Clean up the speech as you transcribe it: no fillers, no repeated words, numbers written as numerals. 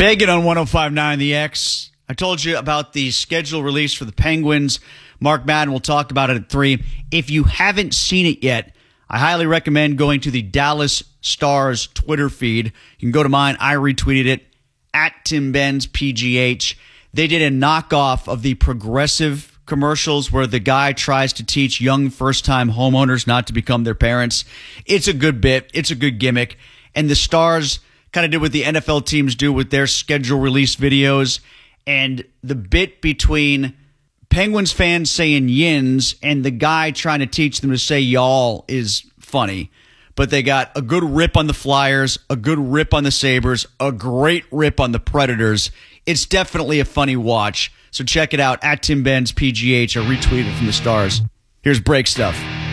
Baggett on 105.9 The X. I told you about the schedule release for the Penguins. Mark Madden will talk about it at 3. If you haven't seen it yet, I highly recommend going to the Dallas Stars Twitter feed. You can go to mine. I retweeted it, at Tim Benz PGH. They did a knockoff of the Progressive commercials where the guy tries to teach young first-time homeowners not to become their parents. It's a good bit. It's a good gimmick. And the Stars kind of did what the NFL teams do with their schedule release videos. And the bit between Penguins fans saying yins and the guy trying to teach them to say y'all is funny. But they got a good rip on the Flyers, a good rip on the Sabres, a great rip on the Predators. It's definitely a funny watch. So check it out, at Tim Benz PGH. I retweeted from the Stars. Here's Break Stuff.